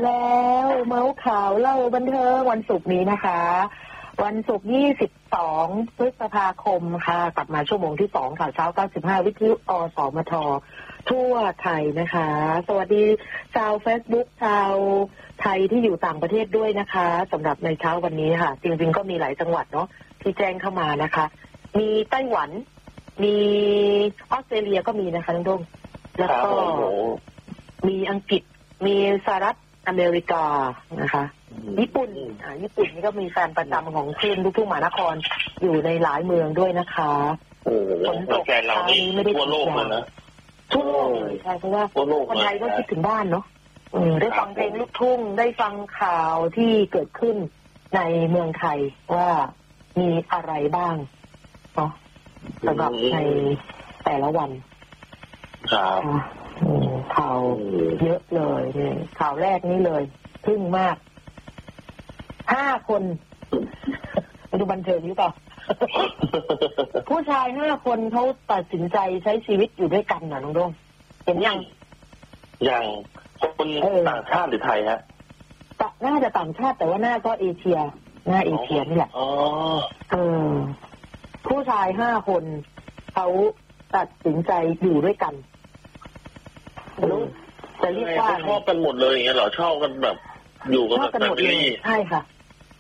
แล้วเมาส์ข่าวเล่าบันเทิงวันศุกร์นี้นะคะวันศุกร์22 พฤษภาคมค่ะกลับมาชั่วโมงที่2ค่ะเช้า95วิทยุอสมททั่วไทยนะคะสวัสดีชาว Facebook ชาวไทยที่อยู่ต่างประเทศด้วยนะคะสำหรับในเช้าวันนี้ค่ะจริงๆก็มีหลายจังหวัดเนาะที่แจ้งเข้ามานะคะมีไต้หวันมีออสเตรเลียก็มีนะคะน้องดงแล้วก็มีอังกฤษมีสหรัฐอเมริกานะคะญี่ปุ่นนี่ก็มีแฟนประจำของคลื่นลูกทุ่งมหานครอยู่ในหลายเมืองด้วยนะคะฝนตกเช้านี้ไม่ได้ตกทั่วโลกเลยใช่เพราะว่าคนไทยก็คิดถึงบ้านเนาะได้ฟังเพลงลูกทุ่งได้ฟังข่าวที่เกิดขึ้นในเมืองไทยว่ามีอะไรบ้างเนาะสำหรับในแต่ละวันครับข่าวเยอะเลยเนี่ยข่าวแรกนี้เลยทึ่งมาก5 คนดูบันเทิงหรือเปล่า ผู้ชาย5 คนเขาตัดสินใจใช้ชีวิตอยู่ด้วยกันนะน้องดงเห็นยังคนต่างชาติหรือไทยฮะน่าจะต่างชาติแต่ว่าหน้าก็เอเชียหน้าเอเชียนี่แหละผู้ชาย5 คนเขาตัดสินใจอยู่ด้วยกันจะเรียกว่าชอบกันหมดเลยอย่างเงี้ยเหรอชอบกันแบบอยู่กันแบบนี้ใช่ค่ะ